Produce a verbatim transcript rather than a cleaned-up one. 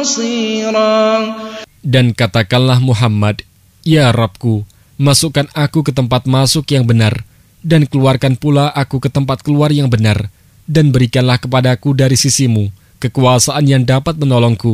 Dan katakanlah Muhammad, ya Rabbku, masukkan aku ke tempat masuk yang benar, dan keluarkan pula aku ke tempat keluar yang benar, dan berikanlah kepadaku dari sisimu kekuasaan yang dapat menolongku,